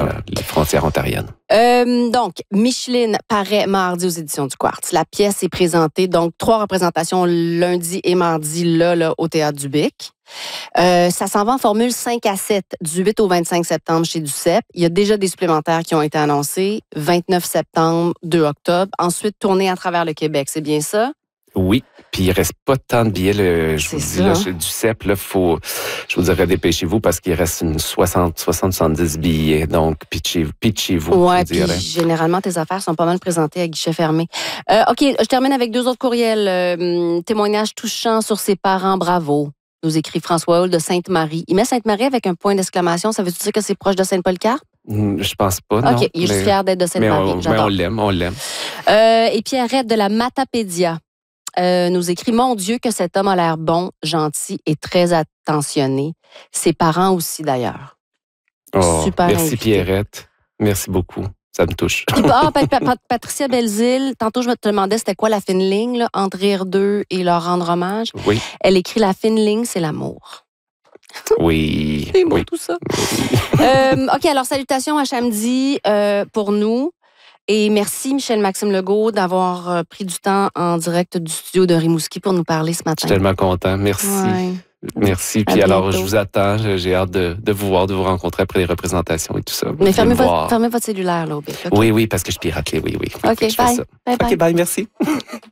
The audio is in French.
les frontières ontariennes. Donc, Micheline paraît mardi aux Éditions du Quartz. La pièce est présentée, donc 3 représentations lundi et mardi là au Théâtre du Bic. Ça s'en va en formule 5 à 7 du 8 au 25 septembre chez Duceppe. Il y a déjà des supplémentaires qui ont été annoncés. 29 septembre, 2 octobre. Ensuite, tournée à travers le Québec. C'est bien ça? Oui, puis il reste pas tant de billets. Je vous dis, là, chez Duceppe, là, je vous dirais, dépêchez-vous parce qu'il reste une 60-70 billets. Donc, pitchez-vous. Oui, puis généralement, tes affaires sont pas mal présentées à guichet fermé. OK, je termine avec 2 autres courriels. Témoignage touchant sur ses parents, bravo. Nous écrit François Hull de Sainte-Marie. Il met Sainte-Marie avec un point d'exclamation. Ça veut dire que c'est proche de Sainte-Polycarpe? Je pense pas, non. OK, il est juste fier d'être de Sainte-Marie. Mais on l'aime. Et Pierrette de la Matapédia nous écrit « Mon Dieu, que cet homme a l'air bon, gentil et très attentionné. Ses parents aussi, d'ailleurs. » Super merci, invité. Pierrette. Merci beaucoup. Ça me touche. Patricia Belzile, tantôt, je me demandais c'était quoi la fine ligne là, entre rire d'eux et leur rendre hommage. Oui. Elle écrit « La fine ligne, c'est l'amour. » Oui. C'est beau tout ça. OK, alors salutations à samedi pour nous. Et merci, Michel-Maxime Legault, d'avoir pris du temps en direct du studio de Rimouski pour nous parler ce matin. Je suis tellement content. Merci. Ouais. Merci. Puis alors, je vous attends. J'ai hâte de vous voir, de vous rencontrer après les représentations et tout ça. Mais fermez votre cellulaire, là, au Bic. Okay? Oui, parce que je pirate les. Oui. OK, bye. OK, bye, merci.